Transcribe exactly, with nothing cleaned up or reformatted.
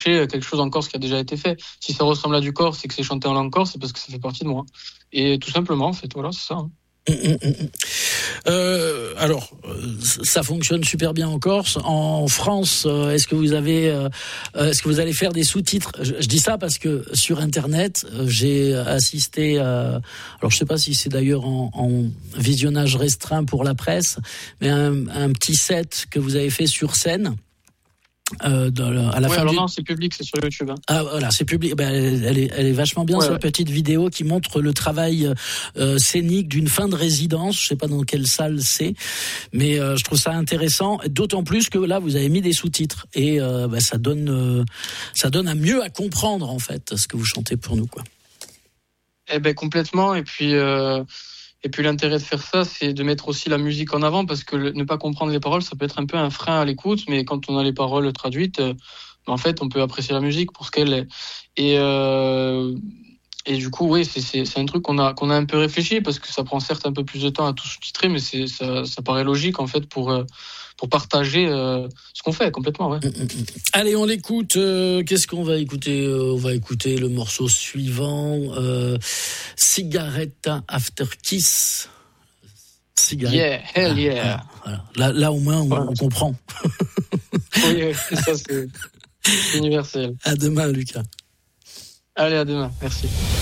reprocher quelque chose en Corse qui a déjà été fait. Si ça ressemble à du Corse et que c'est chanté en langue corse, c'est parce que ça fait partie de moi. Et tout simplement, en fait, voilà, c'est ça. Hein. Mmh, mmh, mmh. Euh, alors, ça fonctionne super bien en Corse. En France, est-ce que vous avez, euh, est-ce que vous allez faire des sous-titres ? je, je dis ça parce que sur Internet, j'ai assisté à, alors je sais pas si c'est d'ailleurs en, en visionnage restreint pour la presse, mais un, un petit set que vous avez fait sur scène. Euh, dans le, à la ouais, fin alors du... non, c'est public, c'est sur YouTube. Hein. Ah voilà, c'est public. Ben, elle, elle, est, elle est vachement bien, ouais, cette ouais. petite vidéo qui montre le travail euh, scénique d'une fin de résidence. Je sais pas dans quelle salle c'est, mais euh, je trouve ça intéressant. D'autant plus que là, vous avez mis des sous-titres et euh, ben, ça donne, euh, ça donne à mieux à comprendre en fait ce que vous chantez pour nous, quoi. Eh ben complètement. Et puis. Euh... Et puis l'intérêt de faire ça, c'est de mettre aussi la musique en avant, parce que le, ne pas comprendre les paroles, ça peut être un peu un frein à l'écoute, mais quand on a les paroles traduites, euh, en fait, on peut apprécier la musique pour ce qu'elle est. Et, euh, et du coup, oui, c'est, c'est, c'est un truc qu'on a, qu'on a un peu réfléchi, parce que ça prend certes un peu plus de temps à tout sous-titrer, mais c'est, ça, ça paraît logique, en fait, pour, euh, pour partager euh, ce qu'on fait complètement. Ouais. Allez, on l'écoute. Euh, qu'est-ce qu'on va écouter ? euh, On va écouter le morceau suivant, euh, Cigaretta After Kiss. Cigarette. Yeah, hell yeah. Ah, voilà. Là, là, au moins, on, voilà. on comprend. Oui, ça, c'est, c'est universel. À demain, Lucas. Allez, à demain. Merci.